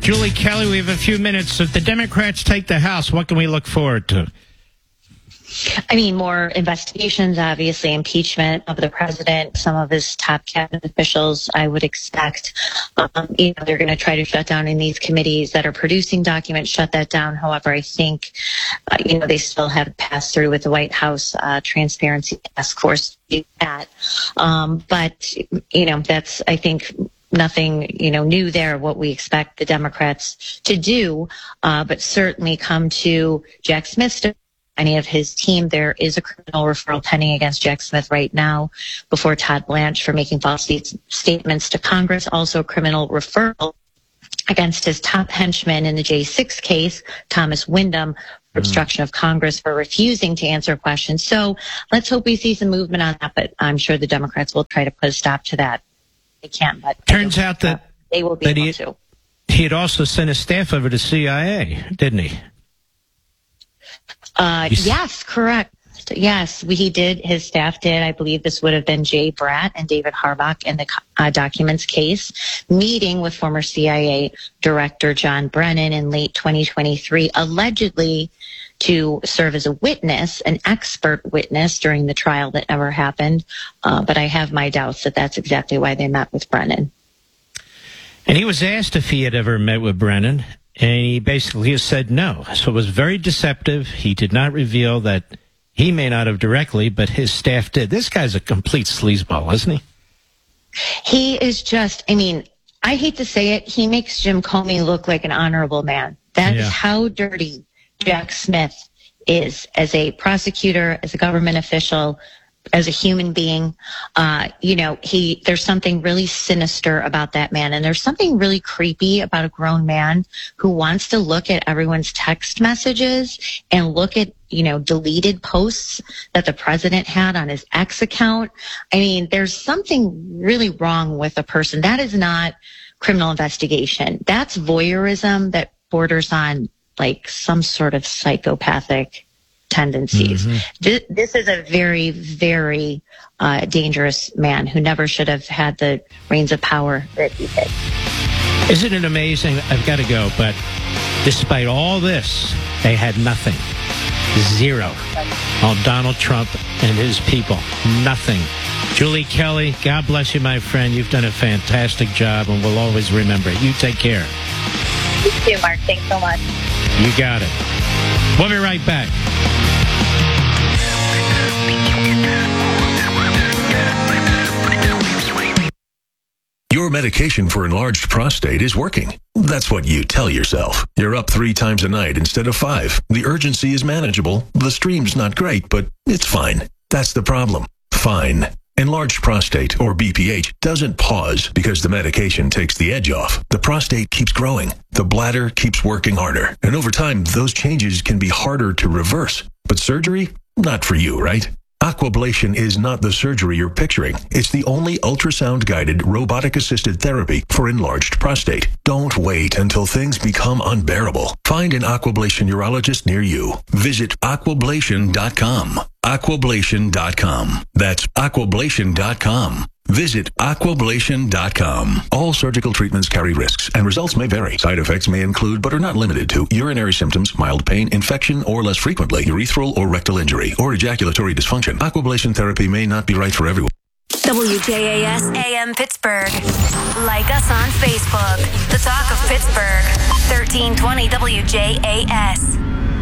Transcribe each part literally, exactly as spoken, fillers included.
Julie Kelly, we have a few minutes. If the Democrats take the House, what can we look forward to? I mean, more investigations, obviously, impeachment of the president, some of his top cabinet officials, I would expect. Um, you know, they're going to try to shut down in these committees that are producing documents, shut that down. However, I think, uh, you know, they still have passed through with the White House uh, Transparency Task Force to do that. Um, but, you know, that's, I think, nothing, you know, new there, what we expect the Democrats to do, uh, but certainly come to Jack Smith's any of his team. There is a criminal referral pending against Jack Smith right now before Todd Blanche for making false statements to Congress. Also a criminal referral against his top henchman in the J six case, Thomas Wyndham, for obstruction of Congress for refusing to answer questions. So let's hope we see some movement on that, but I'm sure the Democrats will try to put a stop to that. They can't, but turns out that uh, they will be that able he, to. He had also sent his staff over to C I A, didn't he? Uh, yes, correct. Yes, we, he did. His staff did. I believe this would have been Jay Bratt and David Harbach in the uh, documents case, meeting with former C I A Director John Brennan in late twenty twenty-three, allegedly to serve as a witness, an expert witness during the trial that never happened. Uh, but I have my doubts that that's exactly why they met with Brennan. And he was asked if he had ever met with Brennan, and he basically said no. So it was very deceptive. He did not reveal that he may not have directly, but his staff did. This guy's a complete sleazeball, isn't he? He is just, I mean, I hate to say it, he makes Jim Comey look like an honorable man. That's Yeah. how dirty Jack Smith is as a prosecutor, as a government official, as a human being. Uh, you know, he, there's something really sinister about that man. And there's something really creepy about a grown man who wants to look at everyone's text messages and look at, you know, deleted posts that the president had on his X account. I mean, there's something really wrong with a person. That is not criminal investigation. That's voyeurism that borders on like some sort of psychopathic tendencies. Mm-hmm. This, this is a very, very uh, dangerous man who never should have had the reins of power that he did. Isn't it amazing? I've got to go, but despite all this, they had nothing. Zero. On Donald Trump and his people. Nothing. Julie Kelly, God bless you, my friend. You've done a fantastic job, and we'll always remember it. You take care. You too, Mark. Thanks so much. You got it. We'll be right back. Your medication for enlarged prostate is working. That's what you tell yourself. You're up three times a night instead of five. The urgency is manageable. The stream's not great, but it's fine. That's the problem. Fine. Enlarged prostate, or B P H, doesn't pause because the medication takes the edge off. The prostate keeps growing. The bladder keeps working harder. And over time, those changes can be harder to reverse. But surgery? Not for you, right? Aquablation is not the surgery you're picturing. It's the only ultrasound-guided, robotic-assisted therapy for enlarged prostate. Don't wait until things become unbearable. Find an Aquablation urologist near you. Visit aquablation dot com. aquablation dot com. That's aquablation dot com. Visit aquablation dot com. All surgical treatments carry risks, and results may vary. Side effects may include, but are not limited to, urinary symptoms, mild pain, infection, or less frequently, urethral or rectal injury, or ejaculatory dysfunction. Aquablation therapy may not be right for everyone. W J A S A M Pittsburgh. Like us on Facebook. The Talk of Pittsburgh. thirteen twenty W J A S.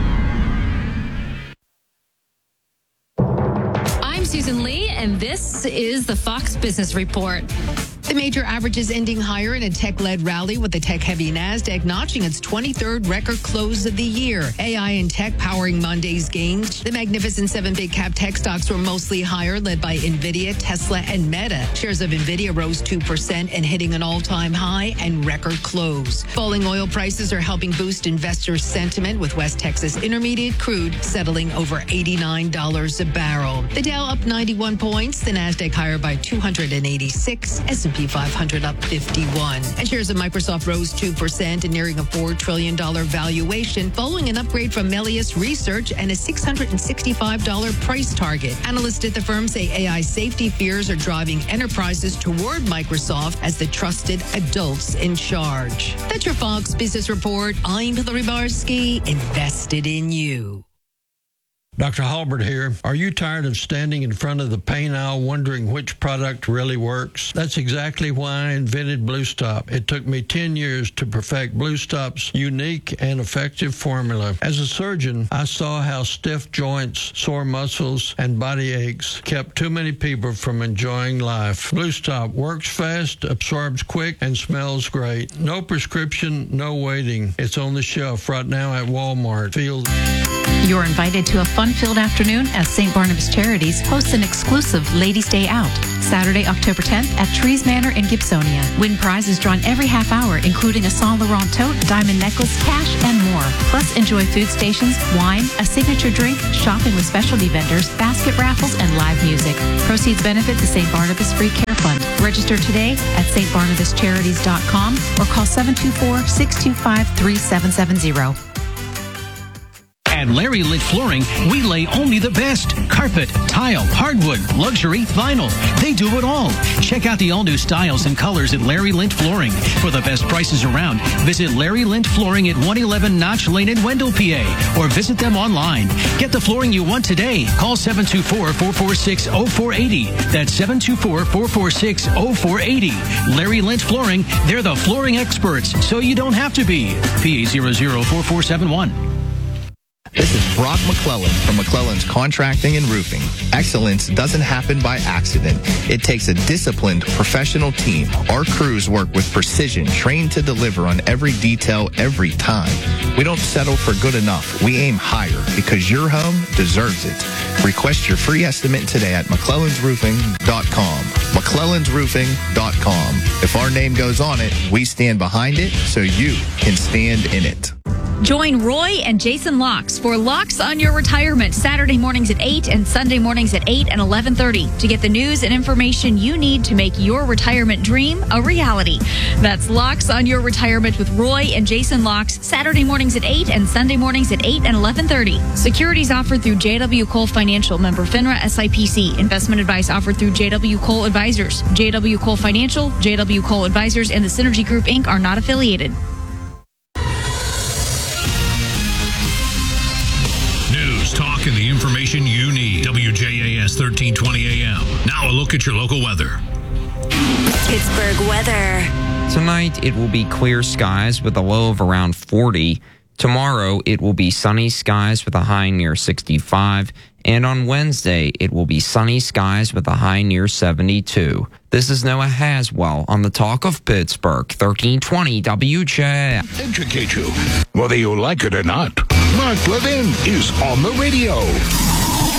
I'm Susan Lee, and this is the Fox Business Report. The major averages ending higher in a tech-led rally with the tech-heavy NASDAQ notching its twenty-third record close of the year. A I and tech powering Monday's gains. The Magnificent Seven big-cap tech stocks were mostly higher, led by NVIDIA, Tesla, and Meta. Shares of NVIDIA rose two percent and hitting an all-time high and record close. Falling oil prices are helping boost investor sentiment, with West Texas Intermediate crude settling over eighty-nine dollars a barrel. The Dow up ninety-one points, the NASDAQ higher by two hundred eighty-six, S and and P five hundred up fifty-one. And shares of Microsoft rose two percent and nearing a four trillion dollars valuation following an upgrade from Melius Research and a six hundred sixty-five dollars price target. Analysts at the firm say A I safety fears are driving enterprises toward Microsoft as the trusted adults in charge. That's your Fox Business Report. I'm Hillary Barsky, invested in you. Doctor Halbert here. Are you tired of standing in front of the paint aisle wondering which product really works? That's exactly why I invented Blue Stop. It took me ten years to perfect Blue Stop's unique and effective formula. As a surgeon, I saw how stiff joints, sore muscles, and body aches kept too many people from enjoying life. Blue Stop works fast, absorbs quick, and smells great. No prescription, no waiting. It's on the shelf right now at Walmart. Feel You're invited to a fun-filled afternoon as Saint Barnabas Charities hosts an exclusive Ladies' Day Out, Saturday, October tenth at Trees Manor in Gibsonia. Win prizes drawn every half hour, including a Saint Laurent tote, diamond necklace, cash, and more. Plus, enjoy food stations, wine, a signature drink, shopping with specialty vendors, basket raffles, and live music. Proceeds benefit the Saint Barnabas Free Care Fund. Register today at s t barnabas charities dot com or call seven two four, six two five, three seven seven zero. At Larry Lint Flooring, we lay only the best. Carpet, tile, hardwood, luxury, vinyl. They do it all. Check out the all-new styles and colors at Larry Lint Flooring. For the best prices around, visit Larry Lint Flooring at one eleven Notch Lane in Wendell, P A, or visit them online. Get the flooring you want today. Call seven two four, four four six, zero four eight zero. That's seven two four, four four six, zero four eight zero. Larry Lint Flooring, they're the flooring experts, so you don't have to be. P A zero zero four four seven one. This is Brock McClellan from McClellan's Contracting and Roofing. Excellence doesn't happen by accident. It takes a disciplined, professional team. Our crews work with precision, trained to deliver on every detail every time. We don't settle for good enough. We aim higher because your home deserves it. Request your free estimate today at mcclellans roofing dot com. mcclellans roofing dot com. If our name goes on it, we stand behind it so you can stand in it. Join Roy and Jason Locks for Locks on Your Retirement, Saturday mornings at eight and Sunday mornings at eight and eleven thirty to get the news and information you need to make your retirement dream a reality. That's Locks on Your Retirement with Roy and Jason Locks, Saturday mornings at eight and Sunday mornings at eight and eleven thirty. Securities offered through J W. Cole Financial, member FINRA S I P C. Investment advice offered through J W. Cole Advisors. J W. Cole Financial, J W. Cole Advisors, and the Synergy Group, Incorporated are not affiliated. Talk and the information you need. W J A S thirteen twenty A M. Now a look at your local weather. Pittsburgh weather. Tonight, it will be clear skies with a low of around forty. Tomorrow, it will be sunny skies with a high near sixty-five. And on Wednesday, it will be sunny skies with a high near seventy-two. This is Noah Haswell on the Talk of Pittsburgh, thirteen twenty W J. Educate you, whether you like it or not. Mark Levin is on the radio.